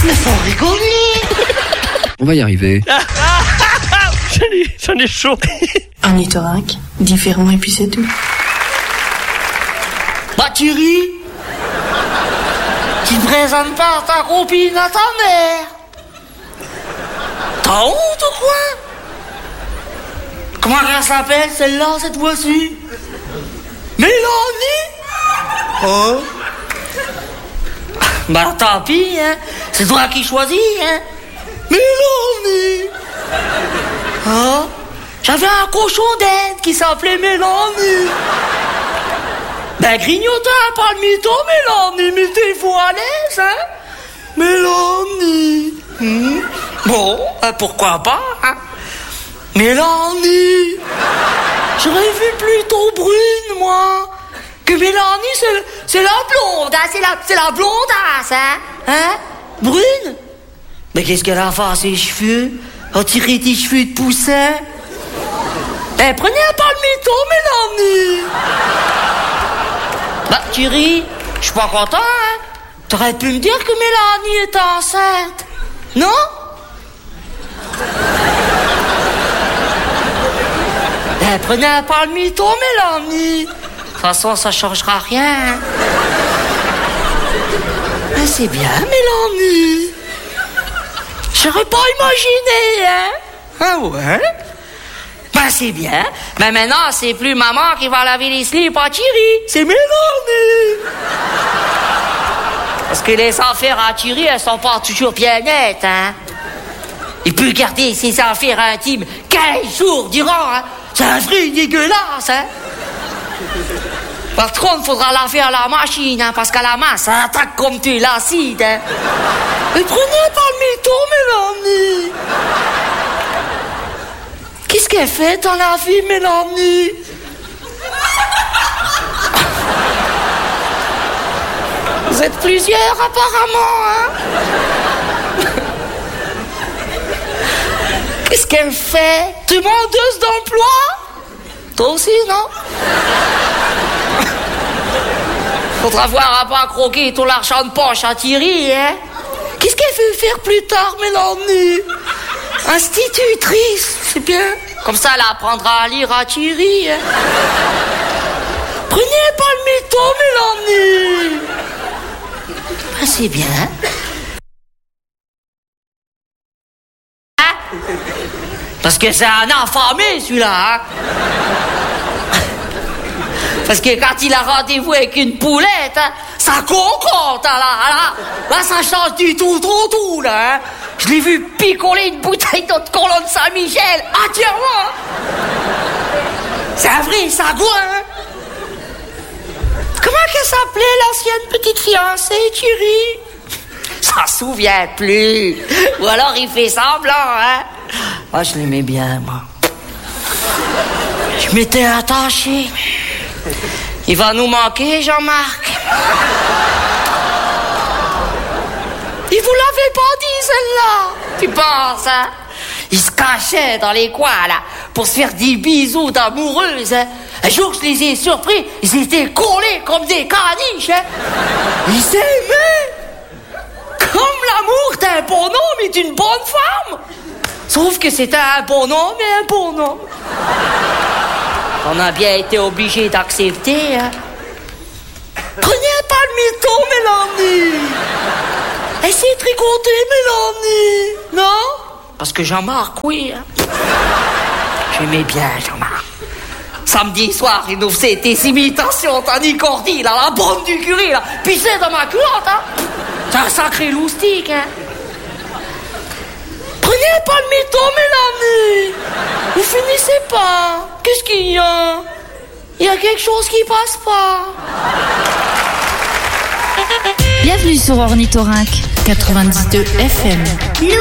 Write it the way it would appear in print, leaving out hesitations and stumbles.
Mais faut rigoler. On va y arriver. J'en ai chaud. Ornithorynque, différent et puis c'est tout. Bah Thierry, tu te présentes pas à ta copine, à ta mère. T'as honte ou quoi? Comment elle s'appelle celle-là, cette fois-ci? Mélanie? Oh? Bah tant pis, hein. C'est toi qui choisis, hein. Mélanie. Hein? J'avais un cochon d'Inde qui s'appelait Mélanie. Ben grignotin, pas de mytho, Mélanie, mais t'es fou à l'aise, hein? Mélanie. Bon, pourquoi pas, hein? Mélanie. J'aurais vu plutôt Brune, moi. Que Mélanie, c'est la blonde, hein? C'est la blondasse, hein? Brune? Mais qu'est-ce qu'elle a fait à ses cheveux? A tiré tes cheveux de poussin? Eh, prenez pas le mytho, Mélanie. Bah, Thierry, je suis pas content, hein? T'aurais pu me dire que Mélanie est enceinte, non? Eh, prenez pas le mytho, Mélanie. De toute façon, ça changera rien. Ah, c'est bien, Mélanie. J'aurais pas imaginé, hein? Ah ouais? Ben, c'est bien. Mais maintenant, c'est plus maman qui va laver les slips à Thierry. C'est Mélanie. Parce que les affaires à Thierry, elles sont pas toujours bien nettes, hein? Il peut garder ses affaires intimes 15 jours durant, hein? C'est un vrai dégueulasse, hein? Par contre, faudra la faire à la machine, hein? Parce qu'à la main, ça attaque comme tu l'acide, hein? Mais prenez pas le mytho, Mélanie. Qu'est-ce qu'elle fait dans la vie, Mélanie? Vous êtes plusieurs, apparemment, hein? Qu'est-ce qu'elle fait? Demandeuse d'emploi? Toi aussi, non? Faudra voir à pas croquer tout l'argent de poche à Thierry, hein? Qu'est-ce qu'elle veut faire plus tard, Mélanie? Institutrice, c'est bien. Comme ça, elle apprendra à lire à Thierry, hein? Prenez pas le mytho, Mélanie. Ah, c'est bien. Hein? Parce que c'est un affamé, celui-là, hein? Parce que quand il a rendez-vous avec une poulette, hein, ça concorde, là, ça change du tout, là, hein. Je l'ai vu picoler une bouteille d'eau de Colonne Saint-Michel entièrement. C'est un vrai sagouin, hein. Comment qu'elle s'appelait, l'ancienne petite fiancée, Thierry? Ça se souvient plus. Ou alors il fait semblant, hein. Moi, je l'aimais bien, moi. Je m'étais attaché. Il va nous manquer, Jean-Marc. Il vous l'avait pas dit, celle-là. Tu penses, hein? Il se cachait dans les coins, là, pour se faire des bisous d'amoureuses, hein. Un jour, je les ai surpris, ils étaient collés comme des caniches, hein. Ils s'aimaient. Comme l'amour d'un bonhomme et d'une bonne femme. Sauf que c'était un bonhomme et un bonhomme. On a bien été obligés d'accepter, hein. Prenez pas le mytho, Mélanie. Essayez de tricoter, Mélanie. Non? Parce que Jean-Marc, oui, hein. J'aimais bien Jean-Marc. Samedi soir, il nous faisait des imitations d'Annie là, la bonne du curé, là. Pissait dans ma culotte, hein. C'est un sacré loustique, hein. Prenez pas le mytho, Mélanie. Vous finissez pas. Qu'est-ce qu'il y a? Il y a quelque chose qui passe pas. Bienvenue sur Ornithorynque 92 FM.